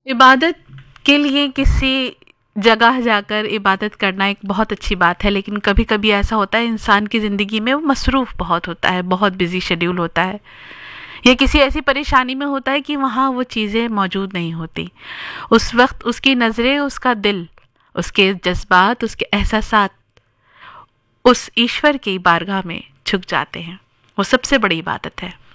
इबादत के लिए किसी जगह जाकर इबादत करना एक बहुत अच्छी बात है, लेकिन कभी कभी ऐसा होता है इंसान की ज़िंदगी में वो मसरूफ़ बहुत होता है, बहुत बिजी शेड्यूल होता है, या किसी ऐसी परेशानी में होता है कि वहाँ वो चीज़ें मौजूद नहीं होती। उस वक्त उसकी नज़रें, उसका दिल, उसके जज्बात, उसके एहसासात उस ईश्वर की बारगाह में झुक जाते हैं। वो सबसे बड़ी इबादत है।